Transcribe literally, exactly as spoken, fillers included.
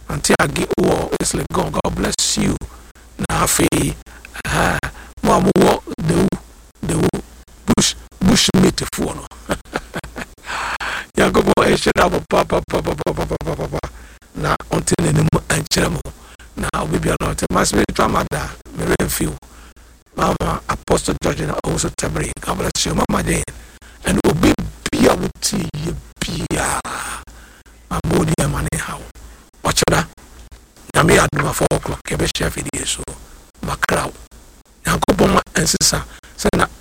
Auntie Agi wo is like God, God bless you. Na afi ah mo mo the the bush bush meat for no. Ya go go e shira papa papa papa papa na until ne mu ankyere mo. Na obi bia no te mas me tramada me feel. Mama Apostle George also tabri. God bless you, Mama Jane. And obi bia wuti bia. Mabodi amane how. Watch that. Nyame aduma four o'clock. Kebe chef idi so. Makraw. Yankopon ma ensisa. Say na